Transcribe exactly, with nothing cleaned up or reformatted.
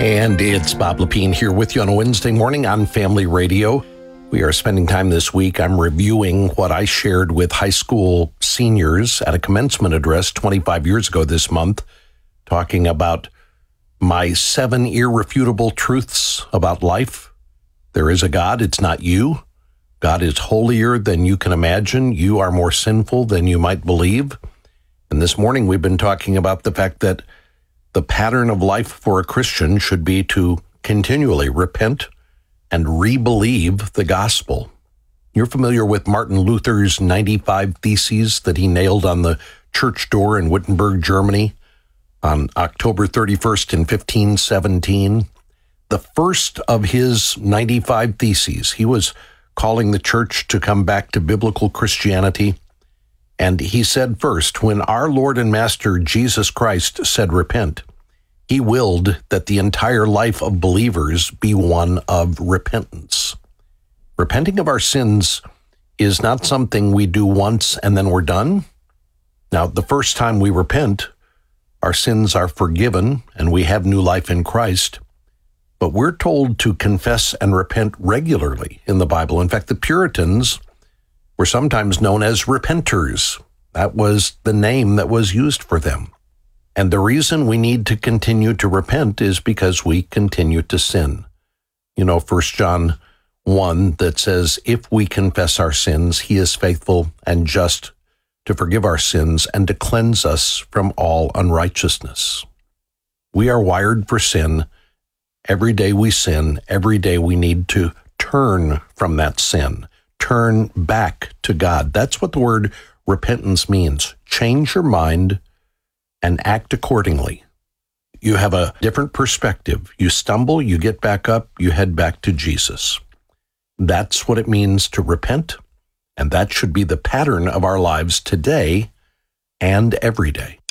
And it's Bob Lepine here with you on a Wednesday morning on Family Radio. We are spending time this week. I'm reviewing what I shared with high school seniors at a commencement address twenty-five years ago this month, talking about my seven irrefutable truths about life. There is a God. It's not you. God is holier than you can imagine. You are more sinful than you might believe. And this morning we've been talking about the fact that the pattern of life for a Christian should be to continually repent and re-believe the gospel. You're familiar with Martin Luther's ninety-five Theses that he nailed on the church door in Wittenberg, Germany on October thirty-first in fifteen seventeen. The first of his ninety-five Theses, he was calling the church to come back to biblical Christianity. And he said first, when our Lord and Master Jesus Christ said repent, he willed that the entire life of believers be one of repentance. Repenting of our sins is not something we do once and then we're done. Now, the first time we repent, our sins are forgiven and we have new life in Christ. But we're told to confess and repent regularly in the Bible. In fact, the Puritans were sometimes known as repenters. That was the name that was used for them. And the reason we need to continue to repent is because we continue to sin. You know, First John one that says, if we confess our sins, he is faithful and just to forgive our sins and to cleanse us from all unrighteousness. We are wired for sin. Every day we sin. Every day we need to turn from that sin. Turn back to God. That's what the word repentance means. Change your mind and act accordingly. You have a different perspective. You stumble, you get back up, you head back to Jesus. That's what it means to repent, and that should be the pattern of our lives today and every day.